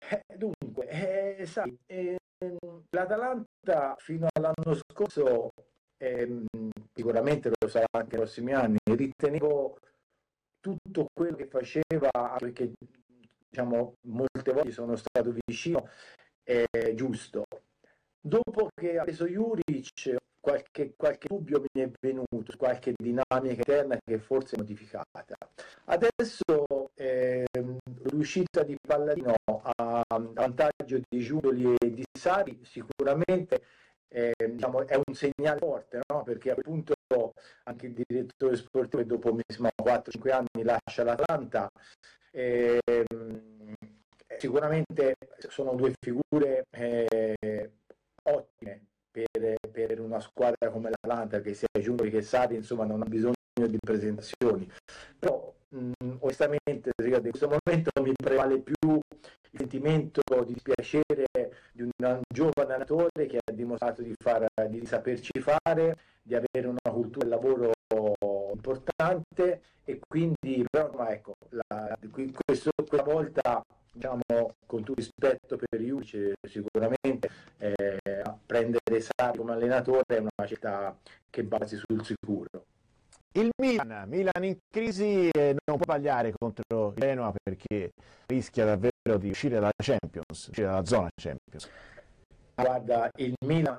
Sai, l'Atalanta fino all'anno scorso, sicuramente lo sarà anche nei prossimi anni, ritenevo tutto quello che faceva, perché diciamo molte volte sono stato vicino, giusto. Dopo che ha preso Juric, qualche dubbio mi è venuto, qualche dinamica interna che forse è modificata. Adesso l'uscita di Palladino a vantaggio di Giuli e di Sari sicuramente diciamo, è un segnale forte, no? Perché a quel punto anche il direttore sportivo che dopo 4-5 anni lascia l'Atalanta, sicuramente sono due figure ottime per una squadra come l'Atalanta, che sia Giulio che Sari, insomma, non ha bisogno di presentazioni. Però onestamente in questo momento mi prevale più il sentimento di dispiacere di un giovane allenatore che ha dimostrato di saperci fare, di avere una cultura del lavoro importante, e quindi però ecco, questa volta, diciamo, con tutto rispetto per Juric, sicuramente prendere Sarri come allenatore è una scelta che basi sul sicuro. Il Milan in crisi non può sbagliare contro il Genoa perché rischia davvero di uscire dalla Champions, uscire dalla zona Champions. Guarda, il Milan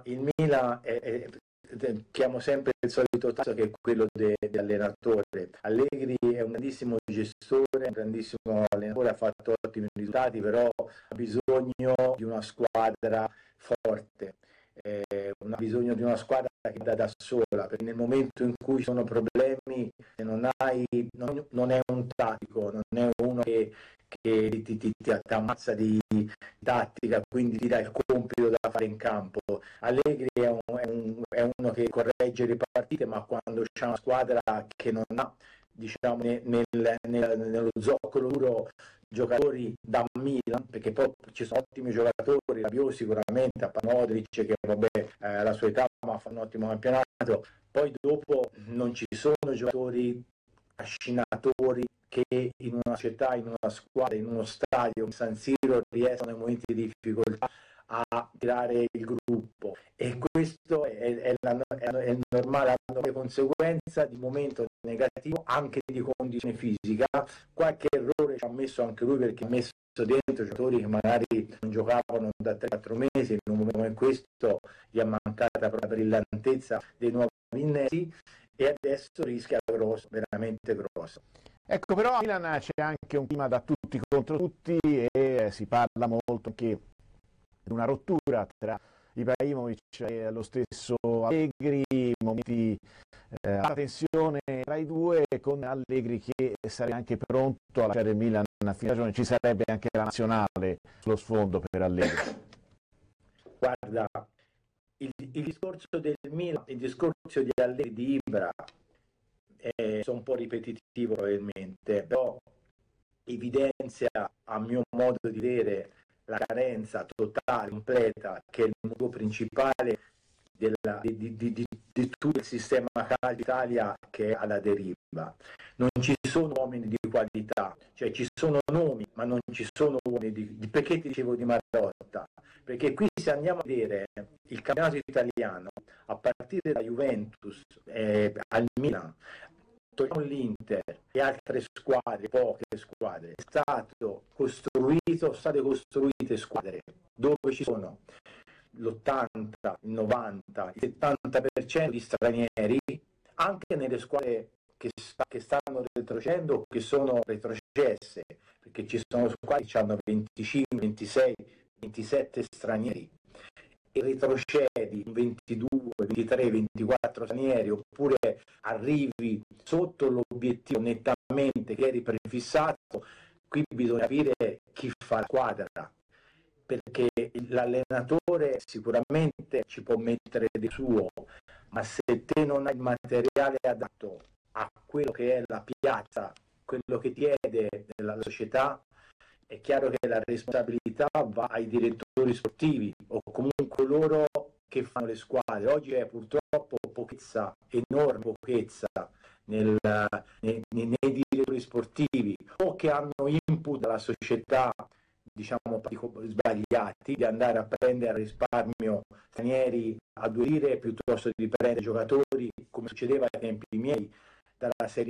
chiamo sempre il solito tasto, che è quello dell'allenatore. Allegri è un grandissimo gestore, un grandissimo allenatore, ha fatto ottimi risultati, però ha bisogno di una squadra forte, ha bisogno di una squadra che da sola, perché nel momento in cui ci sono problemi, se non è un tattico, non è uno che ti ammazza di tattica, quindi ti dà il compito da fare in campo. Allegri è uno che corregge le partite, ma quando c'è una squadra che non ha, diciamo, nello zoccolo duro giocatori da Milan, perché poi ci sono ottimi giocatori, Rabiot sicuramente, a Modric che vabbè alla sua età ma fa un ottimo campionato, poi dopo non ci sono giocatori trascinatori che in una società, in una squadra, in uno stadio, in San Siro, riescono nei momenti di difficoltà a tirare il gruppo, e questo è normale, la conseguenza di un momento negativo, anche di condizione fisica. Qualche errore ci ha messo anche lui, perché ha messo dentro giocatori che magari non giocavano da 3-4 mesi, in un momento come questo gli è mancata proprio la brillantezza dei nuovi innesti, e adesso rischia grosso, veramente grosso. Ecco, però a Milan c'è anche un clima da tutti contro tutti e si parla molto anche di una rottura tra Ibrahimovic e lo stesso Allegri, momenti alta tensione tra i due, con Allegri che sarebbe anche pronto a lasciare il Milan a fine stagione. Ci sarebbe anche la nazionale sullo sfondo per Allegri. Guarda, il discorso del Milan, il discorso di Allegri, di Ibra, sono un po' ripetitivo probabilmente, però evidenzia, a mio modo di vedere, la carenza totale, completa, che è il motivo principale di tutto il sistema calcio Italia, che è alla deriva. Non ci sono uomini di qualità, cioè ci sono nomi, ma non ci sono uomini perché ti dicevo di Marotta? Perché qui, se andiamo a vedere il campionato italiano, a partire da Juventus al Milan, togliamo l'Inter e altre squadre, poche squadre, è state costruite squadre dove ci sono l'80, il 90, il 70% di stranieri, anche nelle squadre che stanno retrocedendo o che sono retrocesse, perché ci sono squadre che hanno 25, 26, 27 stranieri, e retrocedi 22, 23, 24 stranieri, oppure arrivi sotto l'obiettivo nettamente che eri prefissato, qui bisogna capire chi fa la squadra, perché l'allenatore sicuramente ci può mettere del suo, ma se te non hai il materiale adatto a quello che è la piazza, quello che chiede la società, è chiaro che la responsabilità va ai direttori sportivi o comunque loro che fanno le squadre. Oggi è purtroppo pochezza, enorme pochezza nei direttori sportivi, o che hanno input dalla società diciamo, sbagliati, di andare a prendere a risparmio stranieri a 2 lire piuttosto di prendere giocatori, come succedeva ai tempi miei, dalla Serie